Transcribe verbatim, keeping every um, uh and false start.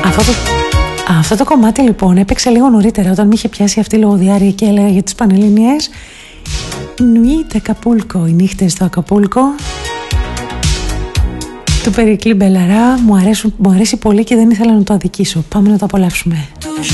Αυτό το, αυτό το κομμάτι λοιπόν έπαιξε λίγο νωρίτερα όταν με είχε πιάσει αυτή η λογοδιάρεια και έλεγα για τις Πανελληνίες. Νουίτ Ακαπούλκο, οι νύχτες στο Ακαπούλκο του Περικλή Μπελαρά. Μου, αρέσουν, μου αρέσει πολύ και δεν ήθελα να το αδικήσω. Πάμε να το απολαύσουμε.